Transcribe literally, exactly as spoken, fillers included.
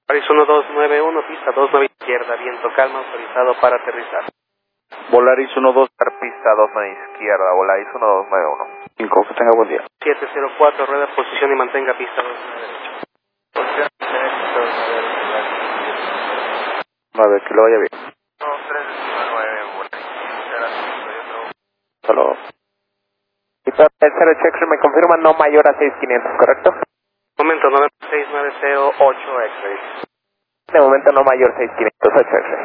Volaris uno dos nueve uno, pista dos nueve izquierda, viento calma, autorizado para aterrizar. Volaris uno dos, pista dos nueve izquierda, Volaris uno dos nueve uno. cinco, que tenga buen día. siete cero cuatro, rueda posición y mantenga pista dos nueve derecho. A ver, que lo vaya bien. dos tres nueve, Volaris. Hasta luego. Y para el cero check me confirma no mayor a seis mil quinientos, ¿correcto? Momento, nueve seis nueve cero ocho X-Ray. De momento no mayor seis mil quinientos, ocho X-Ray.